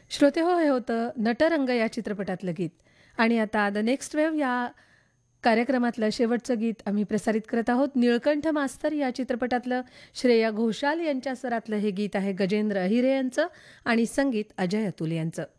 श्रोते हो, हे होतं नटरंग या चित्रपटातलं गीत. आणि आता द नेक्स्ट वेव्ह या कार्यक्रमातलं शेवटचं गीत आम्ही प्रसारित करत आहोत. निळकंठ मास्तर या चित्रपटातलं श्रेया घोषाल यांच्या स्वरातलं हे गीत आहे. गजेंद्र अहिरे यांचं आणि संगीत अजय अतुल यांचं.